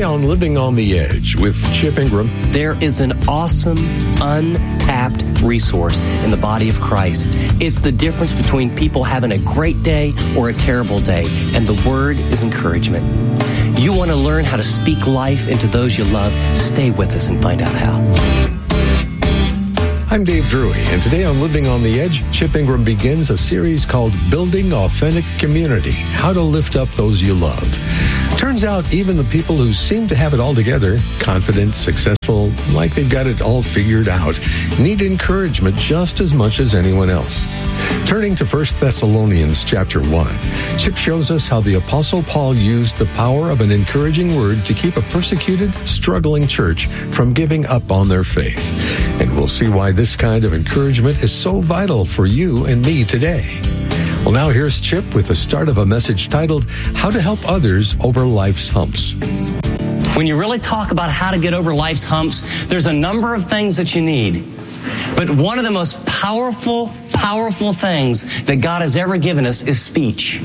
on Living on the Edge with Chip Ingram. There is an awesome, untapped resource in the body of Christ. It's the difference between people having a great day or a terrible day, and the word is encouragement. You want to learn how to speak life into those you love? Stay with us and find out how. I'm Dave Drury, and today on Living on the Edge, Chip Ingram begins a series called Building Authentic Community, How to Lift Up Those You Love. Turns out even the people who seem to have it all together, confident, successful, like they've got it all figured out, need encouragement just as much as anyone else. Turning to 1 Thessalonians chapter 1, Chip shows us how the Apostle Paul used the power of an encouraging word to keep a persecuted, struggling church from giving up on their faith. And we'll see why this kind of encouragement is so vital for you and me today. Well, now here's Chip with the start of a message titled, How to Help Others Over Life's Humps. When you really talk about how to get over life's humps, there's a number of things that you need. But one of the most powerful things that God has ever given us is speech.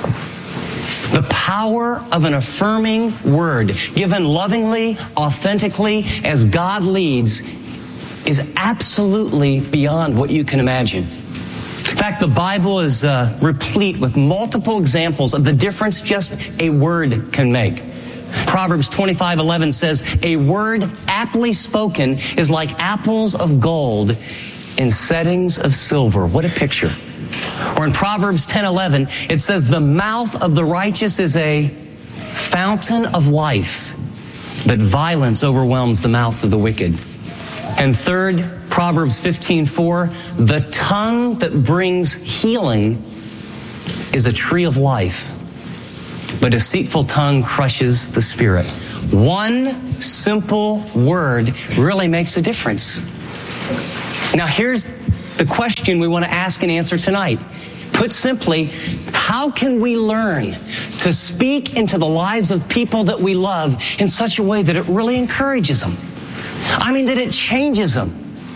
The power of an affirming word, given lovingly, authentically, as God leads, is absolutely beyond what you can imagine. In fact, the Bible is replete with multiple examples of the difference just a word can make. Proverbs 25:11 says, "A word aptly spoken is like apples of gold in settings of silver." What a picture. Or in Proverbs 10:11, it says, "The mouth of the righteous is a fountain of life, but violence overwhelms the mouth of the wicked." And third, Proverbs 15:4, "The tongue that brings healing is a tree of life, but a deceitful tongue crushes the spirit." One simple word really makes a difference. Now here's the question we want to ask and answer tonight. Put simply, how can we learn to speak into the lives of people that we love in such a way that it really encourages them? I mean, that it changes them.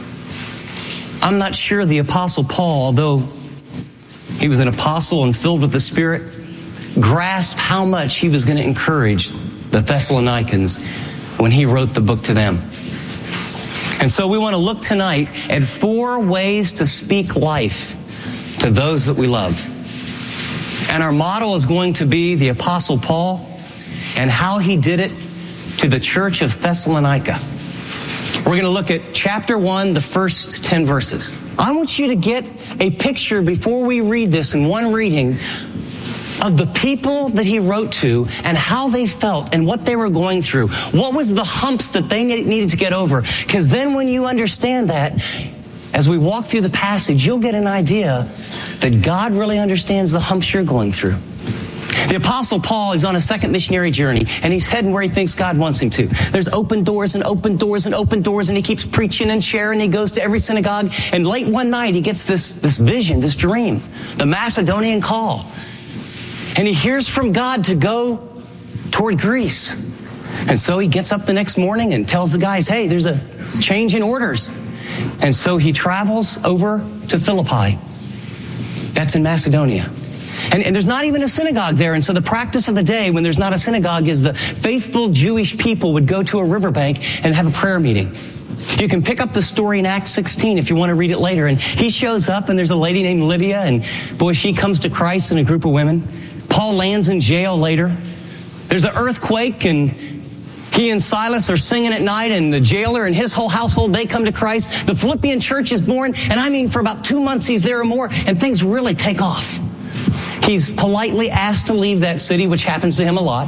I'm not sure the Apostle Paul, although he was an apostle and filled with the Spirit, grasped how much he was going to encourage the Thessalonians when he wrote the book to them. And so we want to look tonight at 4 ways to speak life to those that we love. And our model is going to be the Apostle Paul and how he did it to the church of Thessalonica. We're going to look at chapter 1, the first 10 verses. I want you to get a picture before we read this in one reading of the people that he wrote to and how they felt and what they were going through. What was the humps that they needed to get over? Because then when you understand that, as we walk through the passage, you'll get an idea that God really understands the humps you're going through. The Apostle Paul is on a second missionary journey, and he's heading where he thinks God wants him to. There's open doors and open doors and open doors, and he keeps preaching and sharing. He goes to every synagogue, and late one night he gets this vision, this dream, the Macedonian call. And he hears from God to go toward Greece. And so he gets up the next morning and tells the guys, hey, there's a change in orders. And so he travels over to Philippi. That's in Macedonia. And there's not even a synagogue there. And so the practice of the day when there's not a synagogue is the faithful Jewish people would go to a riverbank and have a prayer meeting. You can pick up the story in Acts 16 if you want to read it later. And he shows up, and there's a lady named Lydia, and boy, she comes to Christ in a group of women. Paul lands in jail later. There's an earthquake, and he and Silas are singing at night, and the jailer and his whole household, they come to Christ. The Philippian church is born, and I mean for about 2 months he's there or more, and things really take off. He's politely asked to leave that city, which happens to him a lot.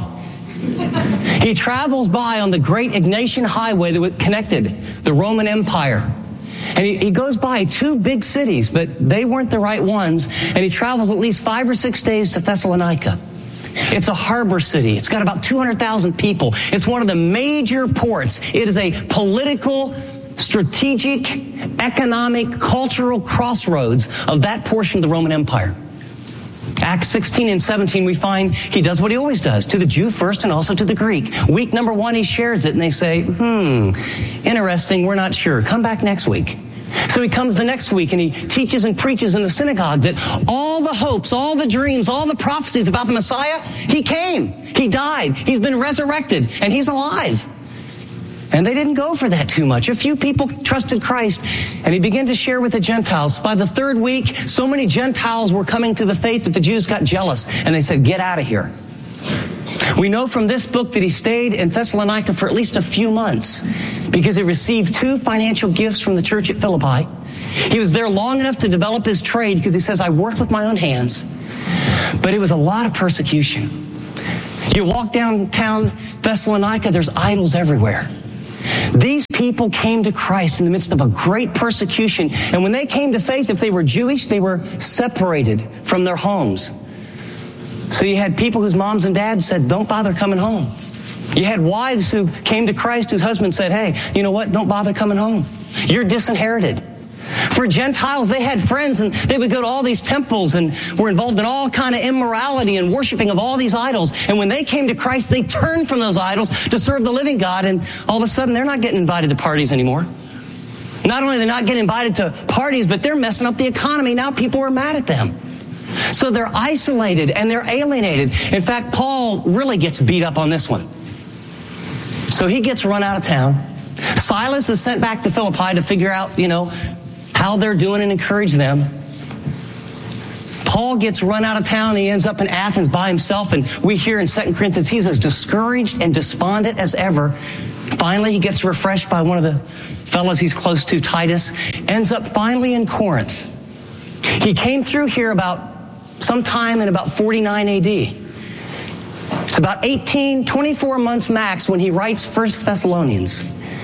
He travels by on the great Egnatian highway that connected the Roman Empire. And he goes by 2 big cities, but they weren't the right ones. And he travels at least 5 or 6 days to Thessalonica. It's a harbor city. It's got about 200,000 people. It's one of the major ports. It is a political, strategic, economic, cultural crossroads of that portion of the Roman Empire. Acts 16 and 17, we find he does what he always does, to the Jew first and also to the Greek. Week number 1, he shares it, and they say, interesting, we're not sure. Come back next week. So he comes the next week and he teaches and preaches in the synagogue that all the hopes, all the dreams, all the prophecies about the Messiah, he came, he died, he's been resurrected, and he's alive. And they didn't go for that too much. A few people trusted Christ, and he began to share with the Gentiles. By the third week, so many Gentiles were coming to the faith that the Jews got jealous, and they said, get out of here. We know from this book that he stayed in Thessalonica for at least a few months because he received 2 financial gifts from the church at Philippi. He was there long enough to develop his trade because he says, I worked with my own hands. But it was a lot of persecution. You walk downtown Thessalonica, there's idols everywhere. These people came to Christ in the midst of a great persecution. And when they came to faith, if they were Jewish, they were separated from their homes. So you had people whose moms and dads said, don't bother coming home. You had wives who came to Christ whose husband said, hey, you know what? Don't bother coming home. You're disinherited. For Gentiles, they had friends and they would go to all these temples and were involved in all kind of immorality and worshiping of all these idols. And when they came to Christ, they turned from those idols to serve the living God. And all of a sudden, they're not getting invited to parties anymore. Not only are they not getting invited to parties, but they're messing up the economy. Now people are mad at them. So they're isolated and they're alienated. In fact, Paul really gets beat up on this one. So he gets run out of town. Silas is sent back to Philippi to figure out, how they're doing and encourage them. Paul gets run out of town. He ends up in Athens by himself. And we hear in 2 Corinthians, he's as discouraged and despondent as ever. Finally, he gets refreshed by one of the fellows he's close to, Titus. Ends up finally in Corinth. He came through here sometime in about 49 AD. It's about 24 months max when he writes 1 Thessalonians.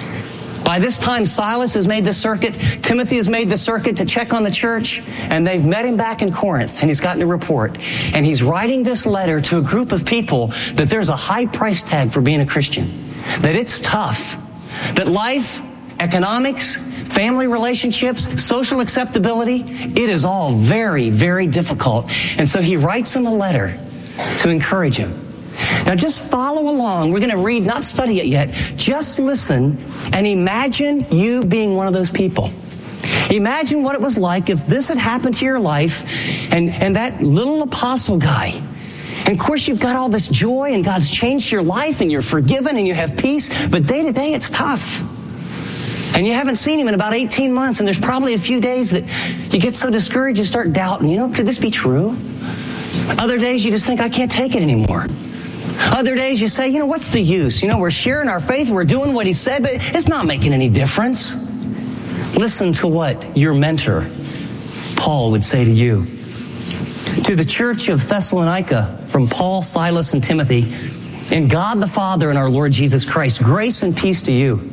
By this time, Silas has made the circuit. Timothy has made the circuit to check on the church. And they've met him back in Corinth. And he's gotten a report. And he's writing this letter to a group of people that there's a high price tag for being a Christian. That it's tough. That life, economics, family relationships, social acceptability, it is all very, very difficult. And so he writes him a letter to encourage him. Now just follow along. We're going to read, not study it yet. Just listen and imagine you being one of those people. Imagine what it was like if this had happened to your life and that little apostle guy. And of course you've got all this joy and God's changed your life and you're forgiven and you have peace. But day to day it's tough. And you haven't seen him in about 18 months. And there's probably a few days that you get so discouraged you start doubting, could this be true? Other days you just think, I can't take it anymore. Other days you say, what's the use? We're sharing our faith, we're doing what he said, but it's not making any difference. Listen to what your mentor, Paul, would say to you. To the church of Thessalonica, from Paul, Silas, and Timothy, in God the Father and our Lord Jesus Christ, grace and peace to you.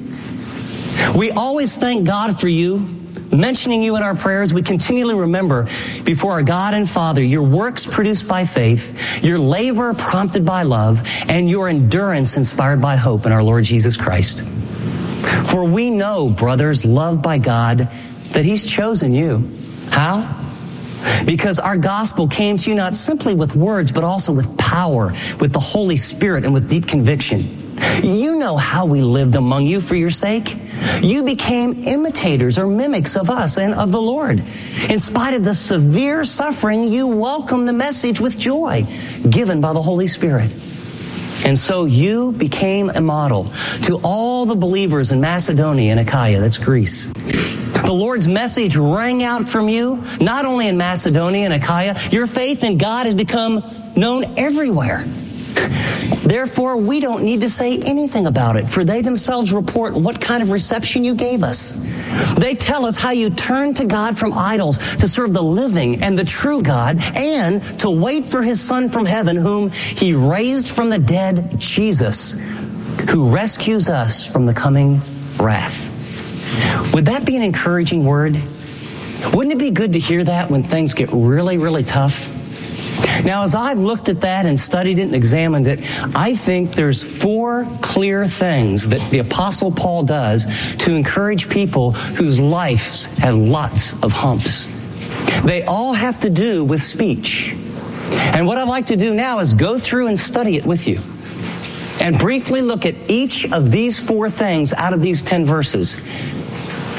We always thank God for you. Mentioning you in our prayers, we continually remember before our God and Father your works produced by faith, your labor prompted by love, and your endurance inspired by hope in our Lord Jesus Christ. For we know, brothers, loved by God, that he's chosen you. How? Because our gospel came to you not simply with words, but also with power, with the Holy Spirit, and with deep conviction. You know how we lived among you for your sake. You became imitators or mimics of us and of the Lord. In spite of the severe suffering, you welcomed the message with joy given by the Holy Spirit. And so you became a model to all the believers in Macedonia and Achaia, that's Greece. The Lord's message rang out from you, not only in Macedonia and Achaia. Your faith in God has become known everywhere. Therefore, we don't need to say anything about it, for they themselves report what kind of reception you gave us. They tell us how you turned to God from idols to serve the living and the true God and to wait for his Son from heaven, whom he raised from the dead, Jesus, who rescues us from the coming wrath. Would that be an encouraging word? Wouldn't it be good to hear that when things get really, really tough? Now, as I've looked at that and studied it and examined it, I think there's 4 clear things that the Apostle Paul does to encourage people whose lives have lots of humps. They all have to do with speech. And what I'd like to do now is go through and study it with you and briefly look at each of these 4 things out of these 10 verses.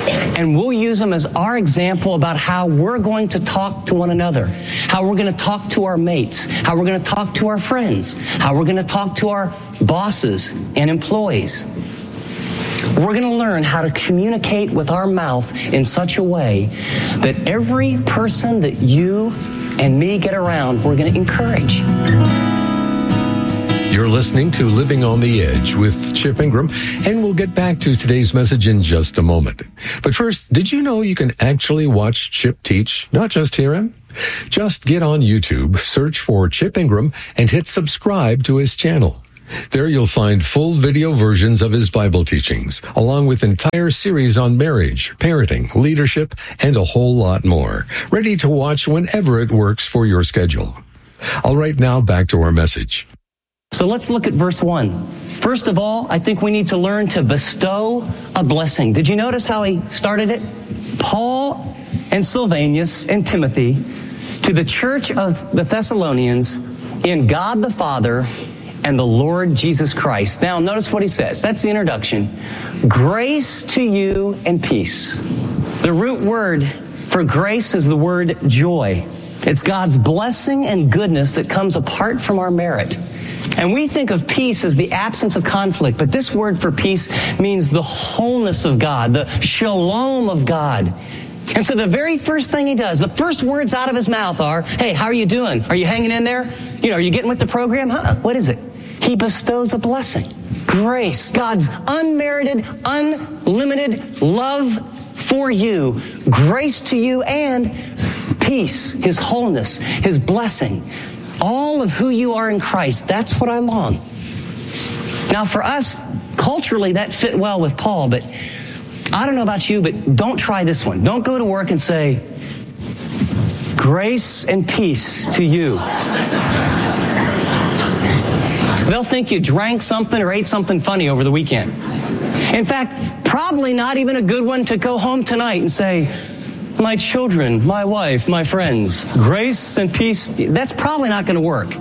And we'll use them as our example about how we're going to talk to one another, how we're going to talk to our mates, how we're going to talk to our friends, how we're going to talk to our bosses and employees. We're going to learn how to communicate with our mouth in such a way that every person that you and me get around, we're going to encourage. You're listening to Living on the Edge with Chip Ingram, and we'll get back to today's message in just a moment. But first, did you know you can actually watch Chip teach, not just hear him? Just get on YouTube, search for Chip Ingram, and hit subscribe to his channel. There you'll find full video versions of his Bible teachings, along with entire series on marriage, parenting, leadership, and a whole lot more, ready to watch whenever it works for your schedule. All right, now back to our message. So let's look at verse 1. First of all, I think we need to learn to bestow a blessing. Did you notice how he started it? Paul and Silvanus and Timothy to the church of the Thessalonians in God the Father and the Lord Jesus Christ. Now, notice what he says. That's the introduction. Grace to you and peace. The root word for grace is the word joy. It's God's blessing and goodness that comes apart from our merit. And we think of peace as the absence of conflict, but this word for peace means the wholeness of God, the shalom of God. And so the very first thing he does, the first words out of his mouth are, hey, how are you doing? Are you hanging in there? Are you getting with the program? What is it? He bestows a blessing. Grace, God's unmerited, unlimited love for you. Grace to you and peace, his wholeness, his blessing. All of who you are in Christ, that's what I long. Now for us, culturally, that fit well with Paul, but I don't know about you, but don't try this one. Don't go to work and say, grace and peace to you. They'll think you drank something or ate something funny over the weekend. In fact, probably not even a good one to go home tonight and say, my children, my wife, my friends, grace and peace. That's probably not going to work.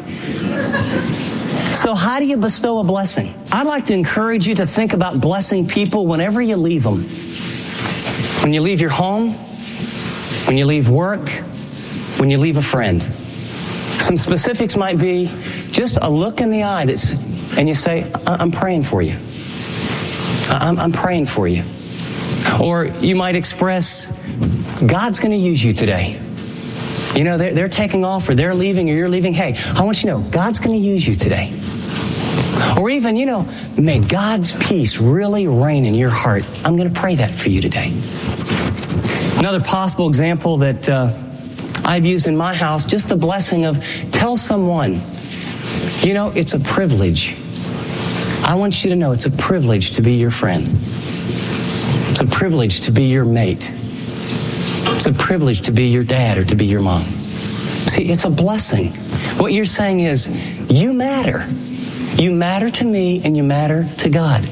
So how do you bestow a blessing? I'd like to encourage you to think about blessing people whenever you leave them. When you leave your home, when you leave work, when you leave a friend. Some specifics might be just a look in the eye and you say, I'm praying for you. I'm praying for you. Or you might express, God's going to use you today. They're taking off or they're leaving or you're leaving. Hey, I want you to know, God's going to use you today. Or even, may God's peace really reign in your heart. I'm going to pray that for you today. Another possible example that I've used in my house, just the blessing of tell someone, it's a privilege. I want you to know it's a privilege to be your friend. It's a privilege to be your mate. It's a privilege to be your dad or to be your mom. See, it's a blessing. What you're saying is, you matter. You matter to me and you matter to God.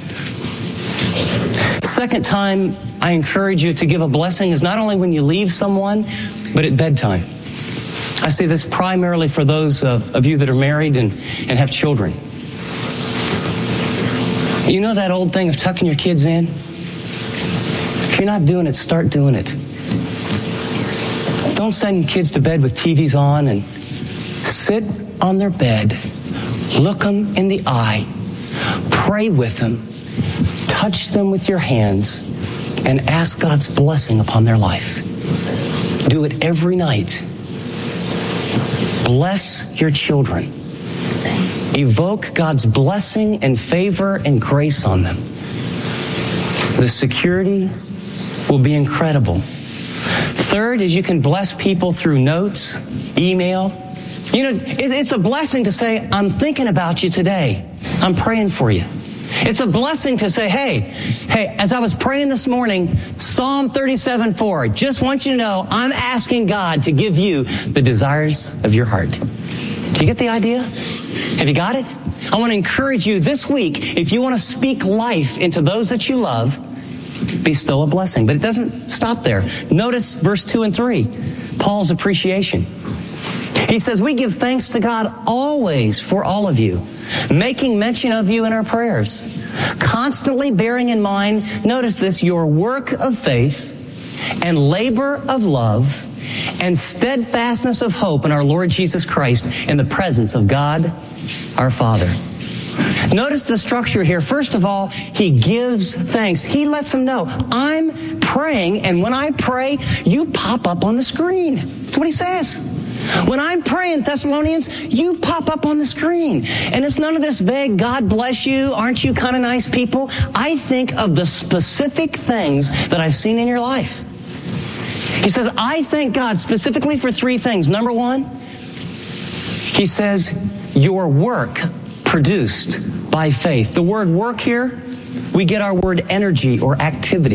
Second time I encourage you to give a blessing is not only when you leave someone, but at bedtime. I say this primarily for those of you that are married and have children. You know that old thing of tucking your kids in? If you're not doing it, start doing it. Don't send kids to bed with TVs on and sit on their bed, look them in the eye, pray with them, touch them with your hands, and ask God's blessing upon their life. Do it every night. Bless your children. Evoke God's blessing and favor and grace on them. The security will be incredible. Third is you can bless people through notes, email. It's a blessing to say, I'm thinking about you today. I'm praying for you. It's a blessing to say, hey, as I was praying this morning, Psalm 37:4, just want you to know, I'm asking God to give you the desires of your heart. Do you get the idea? Have you got it? I want to encourage you this week, if you want to speak life into those that you love, bestow a blessing. But it doesn't stop there. Notice verse 2 and 3, Paul's appreciation. He says, we give thanks to God always for all of you, making mention of you in our prayers, constantly bearing in mind, notice this, your work of faith and labor of love and steadfastness of hope in our Lord Jesus Christ in the presence of God, our Father. Notice the structure here. First of all, he gives thanks. He lets them know, I'm praying, and when I pray, you pop up on the screen. That's what he says. When I'm praying, Thessalonians, you pop up on the screen. And it's none of this vague, God bless you, aren't you kind of nice people? I think of the specific things that I've seen in your life. He says, I thank God specifically for three things. Number one, he says, your work produced by faith. The word work here, we get our word energy or activity.